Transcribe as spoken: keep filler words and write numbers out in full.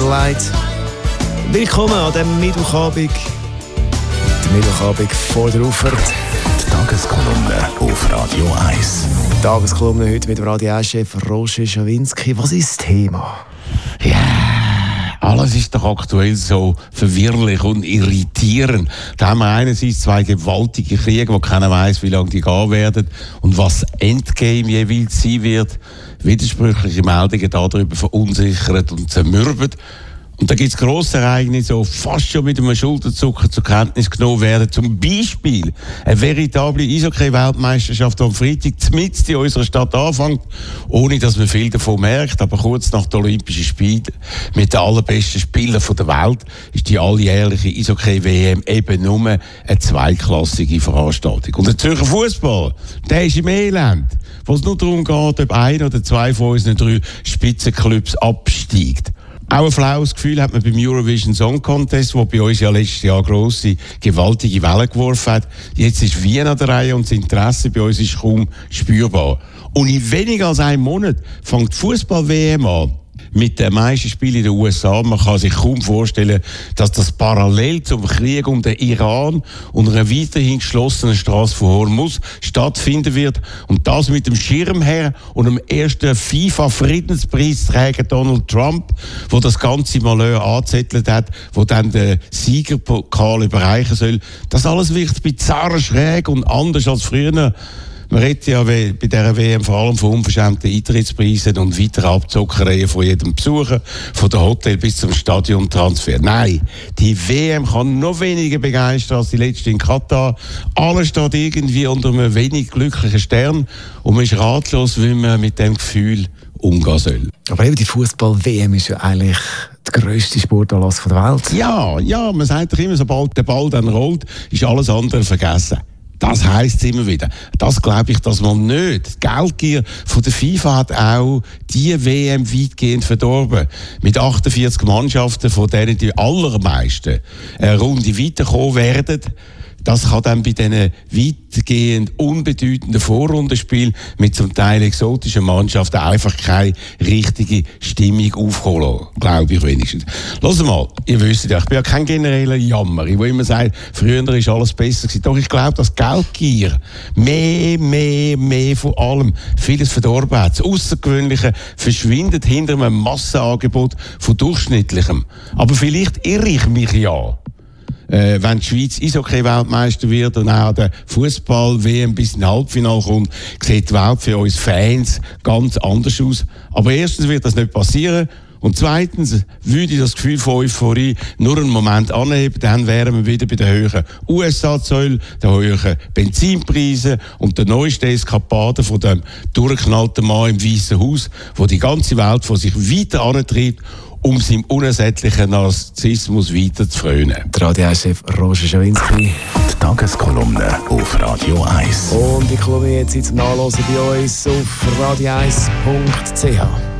Light. Willkommen an diesem Mittwochabend. Der Mittwochabend vor der Auffahrt. Die Tageskolumne auf Radio eins. Die Tageskolumne heute mit dem Radio eins-Chef Roger Schawinski. Was ist das Thema? Ja, alles ist doch aktuell so verwirrlich und irritierend. Da haben wir einerseits zwei gewaltige Kriege, wo keiner weiß, wie lange die gehen werden und was Endgame jeweils sein wird. Widersprüchliche Meldungen darüber verunsichert und zermürben. Und da gibt es grosse Ereignisse, die fast schon mit einem Schulterzucker zur Kenntnis genommen werden. Zum Beispiel eine veritable Eishockey-Weltmeisterschaft, die am Freitag mitten in unserer Stadt anfängt, ohne dass man viel davon merkt. Aber kurz nach den Olympischen Spielen mit den allerbesten Spielern der Welt ist die alljährliche Eishockey-W M eben nur eine zweiklassige Veranstaltung. Und der Zürcher Fußball, der ist im Elend, wo es nur darum geht, ob ein oder zwei von unseren drei Spitzenclubs absteigt. Auch ein flaues Gefühl hat man beim Eurovision Song Contest, der bei uns ja letztes Jahr grosse, gewaltige Wellen geworfen hat. Jetzt ist Wien an der Reihe und das Interesse bei uns ist kaum spürbar. Und in weniger als einem Monat fängt die Fußball-W M an. Mit den meisten Spielen in den U S A. Man kann sich kaum vorstellen, dass das parallel zum Krieg um den Iran und einer weiterhin geschlossenen Straße von Hormuz stattfinden wird. Und das mit dem Schirmherr und dem ersten FIFA-Friedenspreisträger Donald Trump, der das ganze Malheur angezettelt hat, wo dann den Siegerpokal überreichen soll. Das alles wirkt bizarr, schräg und anders als früher. Man redet ja bei dieser W M vor allem von unverschämten Eintrittspreisen und weiteren Abzockereien von jedem Besucher, von der Hotel bis zum Stadiontransfer. Nein, die W M kann noch weniger begeistern als die letzte in Katar. Alles steht irgendwie unter einem wenig glücklichen Stern und man ist ratlos, wie man mit dem Gefühl umgehen soll. Aber eben die Fußball-W M ist ja eigentlich der grösste Sportanlass der Welt. Ja, ja, man sagt doch immer, sobald der Ball dann rollt, ist alles andere vergessen. Das heisst immer wieder. Das glaube ich, dass man nicht. Die Geldgier von der FIFA hat auch die W M weitgehend verdorben. Mit achtundvierzig Mannschaften, von denen die allermeisten eine Runde weiterkommen werden. Das kann dann bei diesen weitgehend unbedeutenden Vorrundenspielen mit zum Teil exotischen Mannschaften einfach keine richtige Stimmung aufkommen, glaube ich wenigstens. Hört mal, ihr wisst ja, ich bin ja kein genereller Jammer, der immer sagt, früher ist alles besser gewesen. Doch ich glaube, dass Geldgier mehr, mehr, mehr von allem vieles verdorben hat. Das Außergewöhnliche verschwindet hinter einem Massenangebot von Durchschnittlichem. Aber vielleicht irre ich mich ja. Äh, wenn die Schweiz Eishockey-Weltmeister wird und auch der Fußball-W M bis ins Halbfinale kommt, sieht die Welt für uns Fans ganz anders aus. Aber erstens wird das nicht passieren. Und zweitens würde ich das Gefühl von Euphorie nur einen Moment anheben, dann wären wir wieder bei den höheren U S A-Zöllen, den höheren Benzinpreisen und den neuesten Eskapaden von dem durchgeknallten Mann im Weißen Haus, der die ganze Welt von sich weiter antreibt, um seinem unersättlichen Narzissmus weiter zu frönen. Der Radio eins-Chef Roger Schawinski. Die Tageskolumne auf Radio eins. Und die Kolumne jetzt zum Nachlesen bei uns auf radio eins punkt c h.